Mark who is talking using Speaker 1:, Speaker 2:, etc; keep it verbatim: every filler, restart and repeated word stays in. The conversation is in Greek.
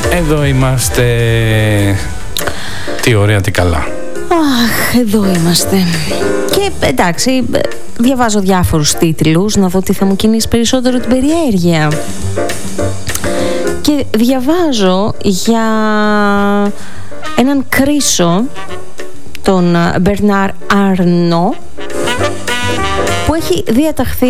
Speaker 1: Εδώ είμαστε. Τι ωραία, τι καλά.
Speaker 2: Αχ, εδώ είμαστε. Και εντάξει, διαβάζω διάφορους τίτλους να δω τι θα μου κινήσει περισσότερο την περιέργεια. Και διαβάζω για έναν Κρίσο, τον Μπερνάρ Αρνό, που έχει διαταχθεί